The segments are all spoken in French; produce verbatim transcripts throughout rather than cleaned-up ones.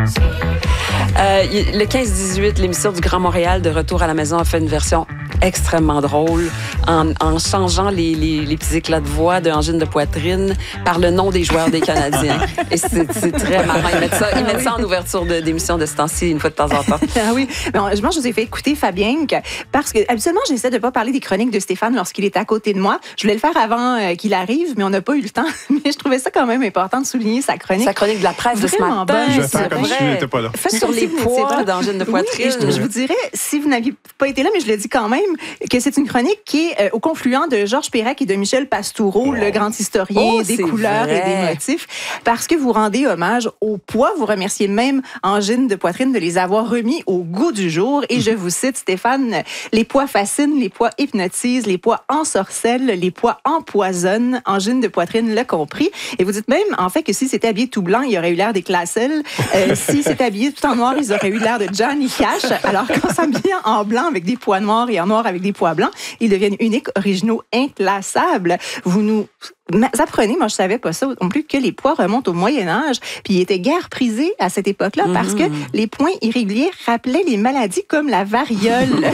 Euh, le quinze dix-huit, l'émission du Grand Montréal de Retour à la maison a fait une version extrêmement drôle en, en changeant les, les, les petits éclats de voix de angine de poitrine par le nom des joueurs des Canadiens. Et c'est, c'est très marrant. Ils mettent ça, ils mettent ça en ouverture de, d'émission de ce temps-ci une fois de temps en temps. Ah oui. Bon, je, moi, je vous ai fait écouter Fabien parce que habituellement, j'essaie de ne pas parler des chroniques de Stéphane lorsqu'il est à côté de moi. Je voulais le faire avant euh, qu'il arrive, mais on n'a pas eu le temps. Mais je trouvais ça quand même important de souligner sa chronique. Sa chronique de la presse de ce matin. Bonne, je vais faire comme si je n'étais pas là. Faites sur les poids d'angine de poitrine. Oui, je, je vous dirais, si vous n'aviez pas été là, mais je le dis quand même, que c'est une chronique qui est euh, au confluent de Georges Perec et de Michel Pastoureau, oh. le grand historien oh, des couleurs vrai. et des motifs, parce que vous rendez hommage au poids. Vous remerciez même Angine de poitrine de les avoir remis au goût du jour. Et je vous cite, Stéphane, les poids fascinent, les poids hypnotisent, les poids ensorcellent, les poids empoisonnent. Angine de poitrine l'a compris. Et vous dites même, en fait, que si c'était habillé tout blanc, il aurait eu l'air des Classel. Euh, si c'était habillé tout en noir, ils auraient eu l'air de Johnny Cash. Alors quand s'habillent en blanc avec des poids noirs et en noir avec des poids blancs, ils deviennent uniques, originaux, inclassables. Vous nous apprenez, moi je savais pas ça non plus, que les poids remontent au Moyen-Âge, puis ils étaient guère prisés à cette époque-là parce mmh. que les points irréguliers rappelaient les maladies comme la variole.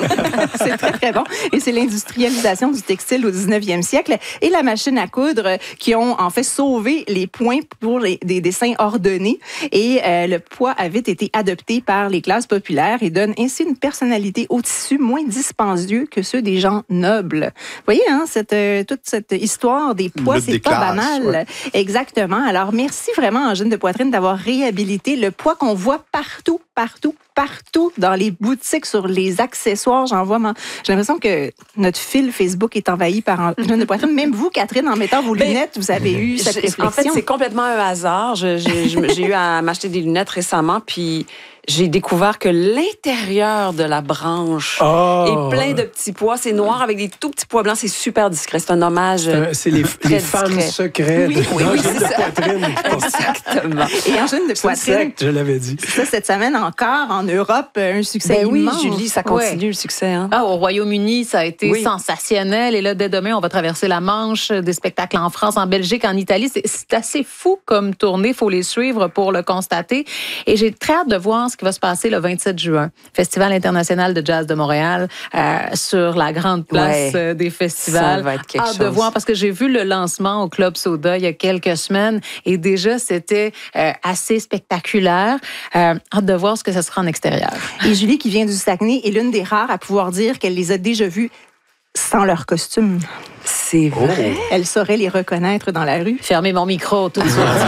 C'est très, très bon. Et c'est l'industrialisation du textile au dix-neuvième siècle et la machine à coudre qui ont en fait sauvé les points pour les, des dessins ordonnés. Et euh, le poids a vite été adopté par les classes populaires et donne ainsi une personnalité au tissu moins dispendieux que ceux des gens nobles. Vous voyez, hein, cette, euh, toute cette histoire des poids, c'est pas classes, banal. Ouais. Exactement. Alors, merci vraiment, Angine de poitrine, d'avoir réhabilité le poids qu'on voit partout, partout, partout dans les boutiques, sur les accessoires. J'en vois, ma... j'ai l'impression que notre fil Facebook est envahi par Angine de poitrine. Même vous, Catherine, en mettant vos lunettes, vous avez eu cette réflexion. En fait, c'est complètement un hasard. Je, je, je, j'ai eu à m'acheter des lunettes récemment, puis j'ai découvert que l'intérieur de la branche oh. est plein de petits pois. C'est noir avec des tout petits pois blancs. C'est super discret. C'est un hommage. C'est, un, c'est les, les femmes secrètes. Oui, oui, oui, c'est de poitrine. Exactement. Et Angine de poitrine. Secte, je l'avais dit. Ça, cette semaine encore, en Europe, un succès ben immense. Oui, Julie, ça continue ouais. le succès. Hein? Ah, au Royaume-Uni, ça a été oui. sensationnel. Et là, dès demain, on va traverser la Manche, des spectacles en France, en Belgique, en Italie. C'est, c'est assez fou comme tournée. Il faut les suivre pour le constater. Et j'ai très hâte de voir ce qui va se passer le vingt-sept juin. Festival international de jazz de Montréal, euh, sur la grande place ouais. des festivals. Ça va être quelque hâte chose. de voir, parce que j'ai vu le lancement au Club Soda il y a quelques semaines et déjà, c'était euh, assez spectaculaire. Euh, hâte de voir ce que ce sera en extérieur. Et Julie, qui vient du Saguenay, est l'une des rares à pouvoir dire qu'elle les a déjà vus sans leur costume. C'est vrai. Oh. Elle saurait les reconnaître dans la rue. Fermez mon micro tout de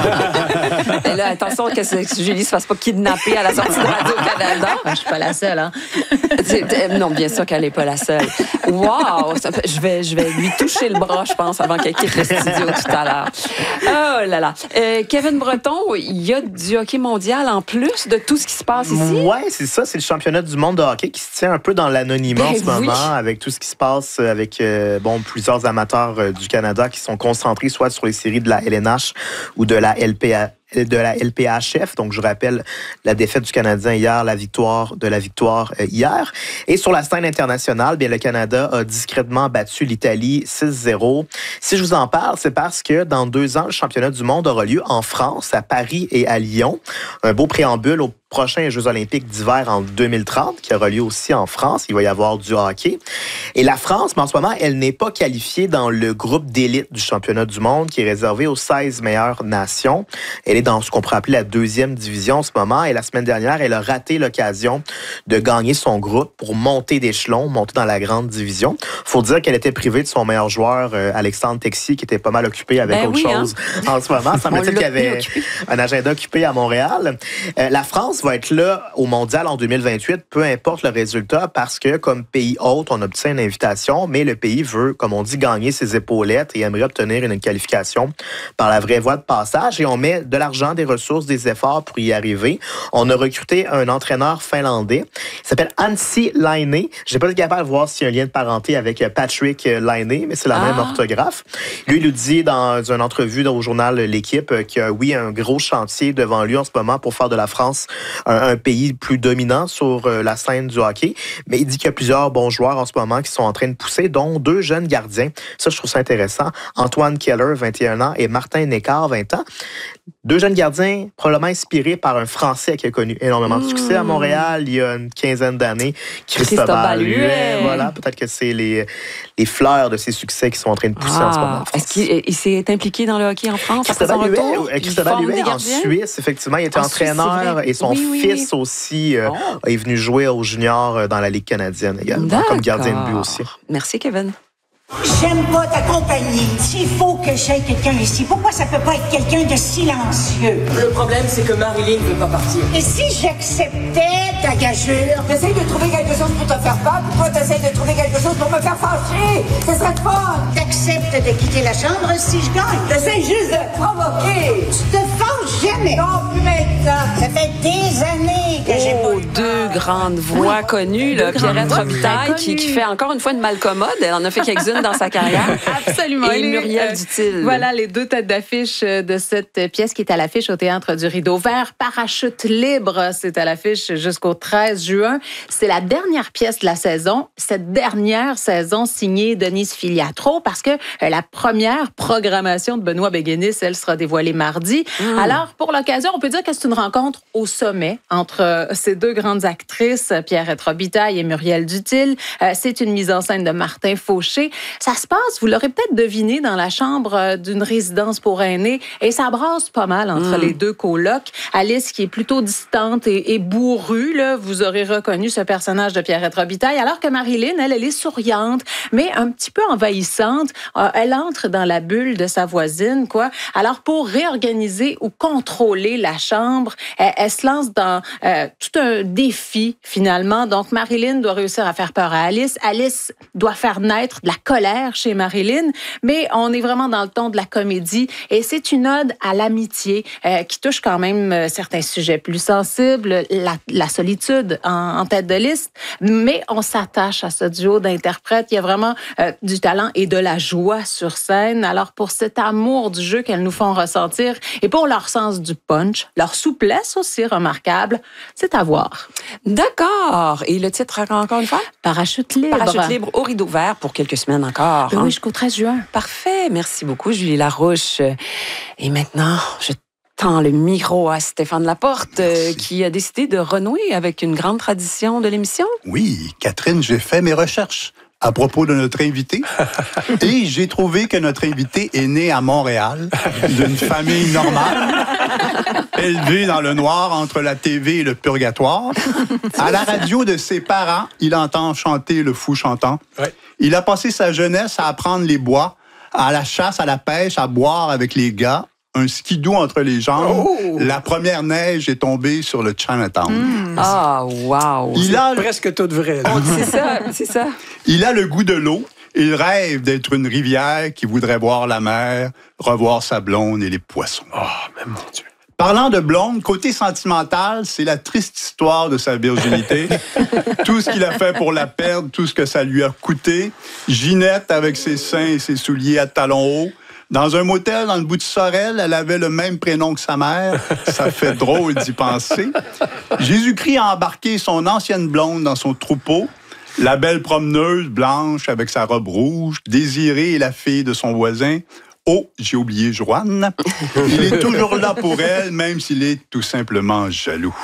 suite. Et là, attention que Julie ne se fasse pas kidnapper à la sortie de Radio-Canada. Je ne suis pas la seule. Hein? Non, bien sûr qu'elle n'est pas la seule. Wow! Je vais, je vais lui toucher le bras, je pense, avant qu'elle quitte le studio tout à l'heure. Oh là là. Euh, Kevin Breton, il y a du hockey mondial en plus de tout ce qui se passe ici? Oui, c'est ça. C'est le championnat du monde de hockey qui se tient un peu dans l'anonymat ben en ce oui. moment, avec tout ce qui se passe avec euh, bon, plusieurs amateurs euh, du Canada qui sont concentrés soit sur les séries de la L N H ou de la L P A. de la L P H F. Donc, je rappelle la défaite du Canadien hier, la victoire de la victoire euh, hier. Et sur la scène internationale, bien, le Canada a discrètement battu l'Italie six zéro. Si je vous en parle, c'est parce que dans deux ans, le championnat du monde aura lieu en France, à Paris et à Lyon. Un beau préambule aux prochains Jeux olympiques d'hiver en deux mille trente, qui aura lieu aussi en France. Il va y avoir du hockey. Et la France, mais en ce moment, elle n'est pas qualifiée dans le groupe d'élite du championnat du monde, qui est réservé aux seize meilleures nations. Elle est dans ce qu'on pourrait appeler la deuxième division en ce moment. Et la semaine dernière, elle a raté l'occasion de gagner son groupe pour monter d'échelon, monter dans la grande division. Il faut dire qu'elle était privée de son meilleur joueur, euh, Alexandre Texier, qui était pas mal occupé avec ben autre oui, chose hein? en ce moment. Ça me dit qu'il y avait un agenda occupé à Montréal. Euh, la France va être là au Mondial en deux mille vingt-huit, peu importe le résultat, parce que comme pays hôte, on obtient une invitation, mais le pays veut, comme on dit, gagner ses épaulettes et aimerait obtenir une qualification par la vraie voie de passage. Et on met de l'argent, des ressources, des efforts pour y arriver. On a recruté un entraîneur finlandais. Il s'appelle Anssi Laine. Je n'ai pas été capable de voir s'il y a un lien de parenté avec Patrick Laine, mais c'est la ah. même orthographe. Lui, il nous dit dans une entrevue au journal L'Équipe qu'il y a, oui, un gros chantier devant lui en ce moment pour faire de la France un, un pays plus dominant sur la scène du hockey. Mais il dit qu'il y a plusieurs bons joueurs en ce moment qui sont en train de pousser, dont deux jeunes gardiens. Ça, je trouve ça intéressant. Antoine Keller, vingt et un ans, et Martin Neckar, vingt ans. Deux jeunes gardiens, probablement inspirés par un Français qui a connu énormément de succès à Montréal il y a une quinzaine d'années, Cristobal Huet. Voilà, peut-être que c'est les, les fleurs de ses succès qui sont en train de pousser ah, en ce moment. Est-ce qu'il il s'est impliqué dans le hockey en France après son retour? Cristobal Huet en Suisse, effectivement. Il était en entraîneur Suisse, et son oui, oui, fils oui. aussi euh, oh. est venu jouer aux juniors dans la Ligue canadienne également, D'accord. comme gardien de but aussi. Merci, Kevin. J'aime pas ta compagnie. S'il faut que j'aie quelqu'un ici, pourquoi ça peut pas être quelqu'un de silencieux? Le problème, c'est que Marilyn ne veut pas partir. Et si j'acceptais ta gageure? T'essayes de trouver quelque chose pour te faire peur, puis toi, t'essayes de trouver quelque chose pour me faire fâcher. Ce serait fun. T'acceptes de quitter la chambre si je gagne? T'essayes juste de provoquer. Tu te fâches jamais. Non, plus maintenant. Ça fait des années que j'ai Oh, pas eu deux peur. grandes voix Oui. connues, Deux là, Pierrette grandes voix Robitaille, très qui, qui connues. fait encore une fois une malcommode. Elle en a fait quelques-unes dans sa carrière. Absolument. Et Les, Muriel euh, Dutil. Voilà les deux têtes d'affiche de cette pièce qui est à l'affiche au Théâtre du Rideau Vert. Parachute libre, c'est à l'affiche jusqu'au treize juin. C'est la dernière pièce de la saison. Cette dernière saison signée Denise Filiatro, parce que euh, la première programmation de Benoît Béguénis, elle sera dévoilée mardi. Mm. Alors, pour l'occasion, on peut dire que c'est une rencontre au sommet entre euh, ces deux grandes actrices, Pierrette Robitaille et Muriel Dutil. Euh, c'est une mise en scène de Martin Fauché. Ça se passe, vous l'aurez peut-être deviné, dans la chambre euh, d'une résidence pour aînés, et ça brasse pas mal entre Mm. les deux colocs. Alice, qui est plutôt distante et, et bourrue, là, vous aurez reconnu ce personnage de Pierrette Robitaille, alors que Marilyn, elle, elle est souriante, mais un petit peu envahissante. Euh, elle entre dans la bulle de sa voisine, quoi. Alors, pour réorganiser ou contrôler la chambre, elle, elle se lance dans euh, tout un défi, finalement. Donc, Marilyn doit réussir à faire peur à Alice. Alice doit faire naître de la colère chez Marilyn, mais on est vraiment dans le ton de la comédie, et c'est une ode à l'amitié euh, qui touche quand même euh, certains sujets plus sensibles, la, la solitude en, en tête de liste, mais on s'attache à ce duo d'interprètes. Il y a vraiment euh, du talent et de la joie sur scène. Alors, pour cet amour du jeu qu'elles nous font ressentir et pour leur sens du punch, leur souplesse aussi remarquable, c'est à voir. D'accord. Et le titre, encore une fois? Parachute libre. Parachute libre au Rideau Vert pour quelques semaines encore. Oui, hein? jusqu'au treize juin. Parfait. Merci beaucoup, Julie Larouche. Et maintenant, je tends le micro à Stéphane Laporte, euh, qui a décidé de renouer avec une grande tradition de l'émission. Oui, Catherine, j'ai fait mes recherches à propos de notre invité et j'ai trouvé que notre invité est né à Montréal, d'une famille normale, élevé dans le noir entre la T V et le purgatoire. À la radio de ses parents, il entend chanter le fou chantant. Ouais. Il a passé sa jeunesse à apprendre les bois, à la chasse, à la pêche, à boire avec les gars. Un skidoo entre les jambes. Oh! La première neige est tombée sur le Chinatown. Mmh. Ah, wow. Il a, Presque tout vrai. là. On- C'est ça, c'est ça. il a le goût de l'eau. Il rêve d'être une rivière qui voudrait voir la mer, revoir sa blonde et les poissons. Oh, mais mon Dieu. Parlant de blonde, côté sentimental, c'est la triste histoire de sa virginité. Tout ce qu'il a fait pour la perdre, tout ce que ça lui a coûté. Ginette avec ses seins et ses souliers à talons hauts. Dans un motel dans le bout de Sorel, elle avait le même prénom que sa mère. Ça fait drôle d'y penser. Jésus-Christ a embarqué son ancienne blonde dans son troupeau. La belle promeneuse blanche avec sa robe rouge. Désirée est la fille de son voisin. Oh, j'ai oublié Joanne. Il est toujours là pour elle, même s'il est tout simplement jaloux.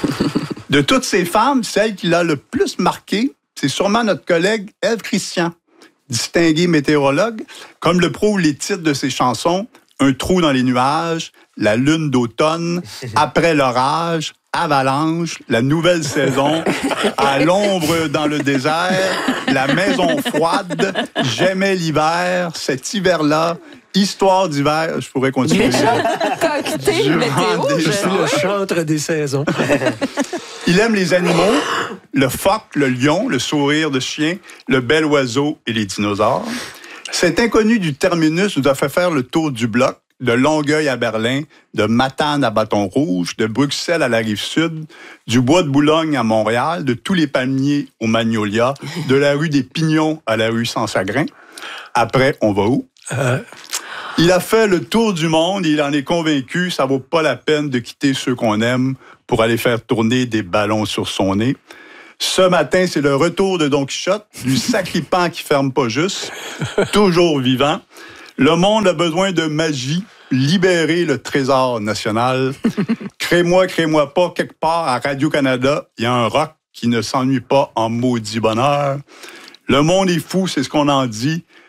De toutes ces femmes, celle qui l'a le plus marqué, c'est sûrement notre collègue Ève Christian, distingué météorologue, comme le prouvent les titres de ses chansons, Un trou dans les nuages, La lune d'automne, Après l'orage, Avalanche, La nouvelle saison, À l'ombre dans le désert, La maison froide, J'aimais l'hiver, Cet hiver-là, Histoire d'hiver, je pourrais continuer. Cocktail Je météo. rends des Je suis je- le chantre des saisons. Il aime les animaux, le phoque, le lion, le sourire de chien, le bel oiseau et les dinosaures. Cet inconnu du terminus nous a fait faire le tour du bloc, de Longueuil à Berlin, de Matane à Bâton-Rouge, de Bruxelles à la Rive-Sud, du Bois de Boulogne à Montréal, de tous les palmiers aux magnolias, de la rue des Pignons à la rue Sans-Chagrin. Après, on va où? Euh, Il a fait le tour du monde et il en est convaincu, ça vaut pas la peine de quitter ceux qu'on aime pour aller faire tourner des ballons sur son nez. Ce matin, c'est le retour de Don Quichotte, du sacripant qui ferme pas juste, toujours vivant. Le monde a besoin de magie libérer le trésor national. Crée-moi, crée-moi pas, quelque part à Radio-Canada, il y a un rock qui ne s'ennuie pas en maudit bonheur. Le monde est fou, c'est ce qu'on en dit.